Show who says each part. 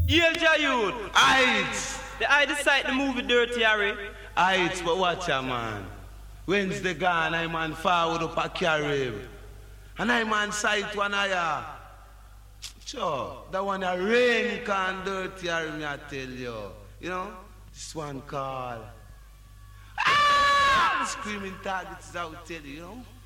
Speaker 1: Yelja youth.
Speaker 2: Heights.
Speaker 1: I decide the movie Dirty Harry.
Speaker 2: Heights, but watch ya, man. Wednesday gone, I man forward up a carry. And I man sight one eye. Sure, that one a rain can Dirty Harry, me I tell you. You know, this one called. Ah! The screaming targets out, tell you, you know.